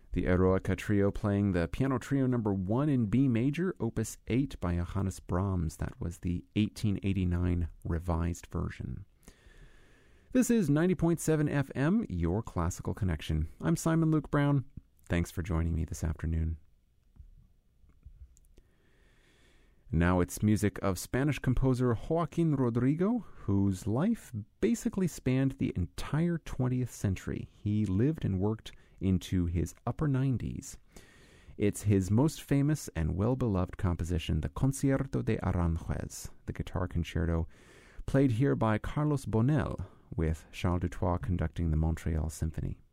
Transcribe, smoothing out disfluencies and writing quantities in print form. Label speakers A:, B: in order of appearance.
A: The Eroica Trio playing the Piano Trio number 1 in B major, opus 8 by Johannes Brahms. That was the 1889 revised version. This is 90.7 FM, your classical connection. I'm Simon Luke Brown. Thanks for joining me this afternoon. Now it's music of Spanish composer Joaquin Rodrigo, whose life basically spanned the entire 20th century. He lived and worked into his upper 90s. It's his most famous and well-beloved composition, the Concierto de Aranjuez, the guitar concerto played here by Carlos Bonel, with Charles Dutoit conducting the Montreal Symphony.